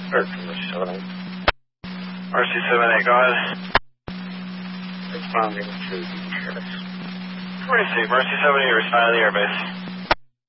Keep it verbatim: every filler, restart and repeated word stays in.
Mercy seven eight. Mercy seven eight, go ahead. Responding to the airbase. Mercy, Mercy seven eight, responding to the airbase.